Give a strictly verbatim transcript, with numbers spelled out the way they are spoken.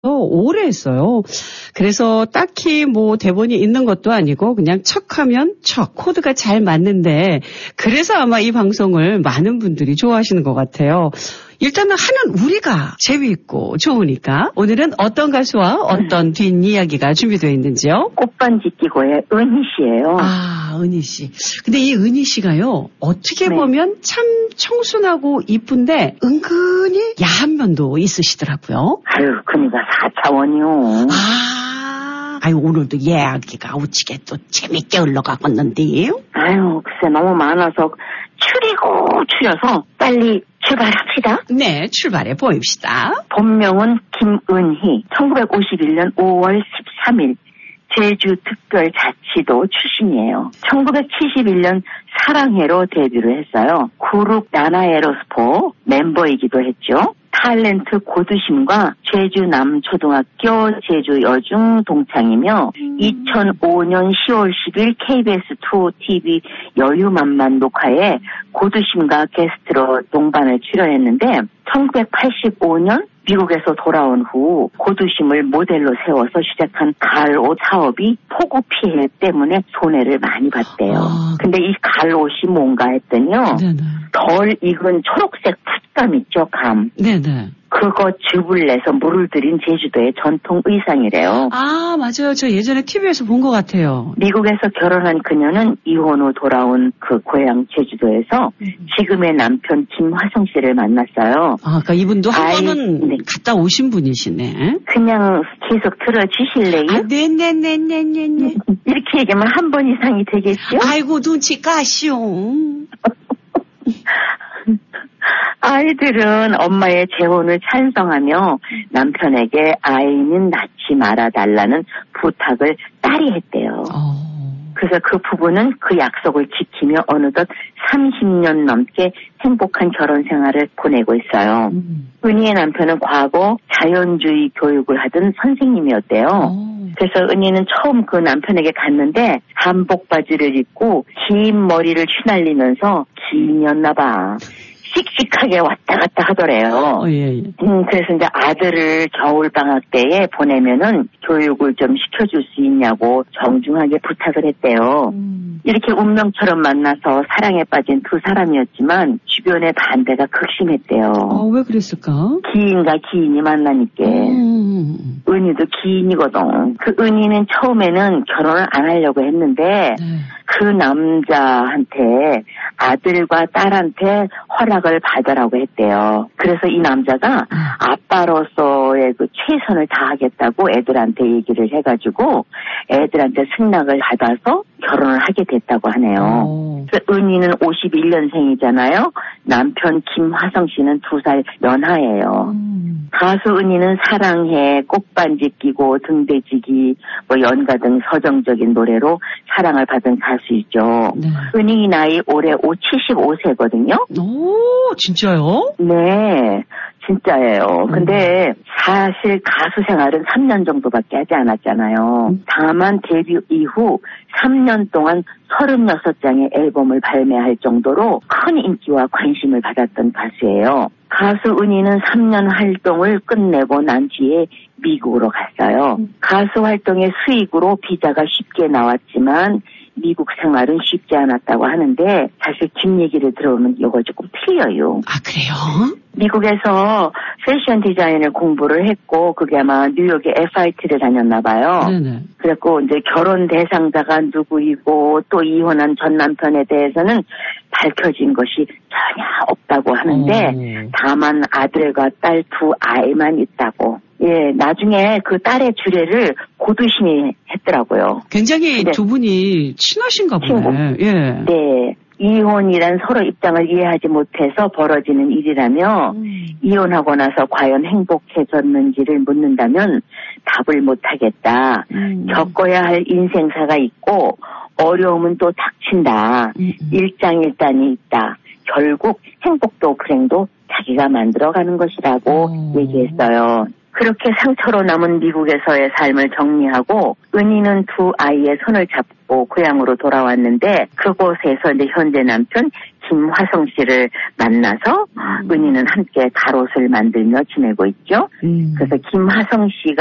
오래 했어요. 그래서 딱히 뭐 대본이 있는 것도 아니고 그냥 척하면 척, 코드가 잘 맞는데 그래서 아마 이 방송을 많은 분들이 좋아하시는 것 같아요. 일단은 하는 우리가 재미있고 좋으니까 오늘은 어떤 가수와 어떤 뒷이야기가 준비되어 있는지요? 꽃반지 끼고의 은희 씨예요. 아, 은희 씨. 근데 이 은희 씨가요. 어떻게 네. 보면 참 청순하고 이쁜데 은근히 야한 면도 있으시더라고요. 아유, 그니까 사 차원이요. 아, 아유 오늘도 이야기가 우치게 또 재밌게 흘러가겠는데요. 아유, 글쎄 너무 많아서 추리고 추려서 빨리 출발합시다. 네, 출발해 보입시다. 본명은 김은희, 천구백오십일 년 오월 십삼일 제주특별자치도 출신이에요. 천구백칠십일 년 사랑해로 데뷔를 했어요. 그룹 나나에로스포 멤버이기도 했죠. 탤런트 고두심과 제주 남초등학교 제주 여중 동창이며 음. 이천오 년 시월 십일 케이비에스 투 티비 여유만만 녹화에 고두심과 게스트로 동반을 출연했는데 천구백팔십오 년 미국에서 돌아온 후 고두심을 모델로 세워서 시작한 가을옷 사업이 폭우 피해 때문에 손해를 많이 봤대요. 아. 근데 이 가을옷이 뭔가 했더니요. 네네. 덜 익은 초록색 풋감 있죠, 감. 네네. 그거 즙을 내서 물을 들인 제주도의 전통 의상이래요. 아, 맞아요. 저 예전에 티비에서 본 것 같아요. 미국에서 결혼한 그녀는 이혼 후 돌아온 그 고향 제주도에서 음. 지금의 남편 김화성 씨를 만났어요. 아, 그러니까 이분도 한 아이, 번은 네. 갔다 오신 분이시네. 그냥 계속 들어주실래요? 아, 네네네네네네. 이렇게 얘기하면 한 번 이상이 되겠죠? 아이고, 눈치 까시오. 아이들은 엄마의 재혼을 찬성하며 남편에게 아이는 낳지 말아달라는 부탁을 딸이 했대요. 어. 그래서 그 부부는 그 약속을 지키며 어느덧 삼십 년 넘게 행복한 결혼 생활을 보내고 있어요. 음. 은희의 남편은 과거 자연주의 교육을 하던 선생님이었대요. 어. 그래서 은희는 처음 그 남편에게 갔는데 한복 바지를 입고 긴 머리를 휘날리면서 기인이었나 봐. 씩씩하게 왔다 갔다 하더래요. 어, 예, 예. 음, 그래서 이제 아들을 겨울방학 때에 보내면은 교육을 좀 시켜줄 수 있냐고 정중하게 부탁을 했대요. 음. 이렇게 운명처럼 만나서 사랑에 빠진 두 사람이었지만 주변의 반대가 극심했대요. 어, 왜 그랬을까? 기인과 기인이 만나니까. 음. 은희도 기인이거든. 그 은희는 처음에는 결혼을 안 하려고 했는데 네. 그 남자한테 아들과 딸한테 허락을 받으라고 했대요. 그래서 이 남자가 아빠로서의 그 최선을 다하겠다고 애들한테 얘기를 해가지고 애들한테 승낙을 받아서 결혼을 하게 됐다고 하네요. 오. 그래서 은희는 오십일 년생이잖아요. 남편 김화성 씨는 두 살 연하예요. 음. 가수 은희는 사랑해, 꽃반지 끼고 등대지기, 뭐 연가 등 서정적인 노래로 사랑을 받은 가수이죠. 네. 은희 나이 올해 칠십오 세거든요. 오, 진짜요? 네, 진짜예요. 음. 근데 사실 가수 생활은 삼 년 정도밖에 하지 않았잖아요. 음. 다만 데뷔 이후 삼 년 동안 서른여섯 장의 앨범을 발매할 정도로 큰 인기와 관심을 받았던 가수예요. 가수 은희는 삼 년 활동을 끝내고 난 뒤에 미국으로 갔어요. 음. 가수 활동의 수익으로 비자가 쉽게 나왔지만 미국 생활은 쉽지 않았다고 하는데 사실 뒷얘기를 들어보면 이거 조금 틀려요. 아, 그래요? 미국에서 패션 디자인을 공부를 했고 그게 아마 뉴욕의 에프아이티를 다녔나 봐요. 네네. 그래갖고 이제 결혼 대상자가 누구이고 또 이혼한 전 남편에 대해서는 밝혀진 것이 전혀 없다고 하는데 오. 다만 아들과 딸 두 아이만 있다고. 예, 나중에 그 딸의 주례를 고두심이 했더라고요. 굉장히 두 분이 친하신가 보네. 예. 네. 이혼이란 서로 입장을 이해하지 못해서 벌어지는 일이라며 음. 이혼하고 나서 과연 행복해졌는지를 묻는다면 답을 못하겠다. 음. 겪어야 할 인생사가 있고 어려움은 또 닥친다. 음. 일장일단이 있다. 결국 행복도 불행도 자기가 만들어가는 것이라고 오. 얘기했어요. 그렇게 상처로 남은 미국에서의 삶을 정리하고 은희는 두 아이의 손을 잡고 고향으로 돌아왔는데 그곳에서 이제 현재 남편 김화성 씨를 만나서 음. 은희는 함께 가롯을 만들며 지내고 있죠. 음. 그래서 김화성 씨가